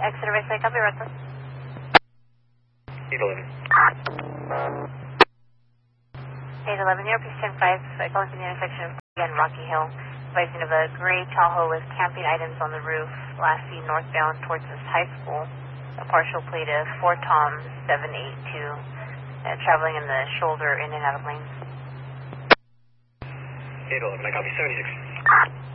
Exeter Raceway, copy, Russell. 811. 811, Airpiece 10-5, calling from the intersection of and Rocky Hill. Advising of a gray Tahoe with camping items on the roof, last seen northbound towards this high school. A partial plate of 4 Tom 782, traveling in the shoulder in and out of lanes. 811, I copy 76.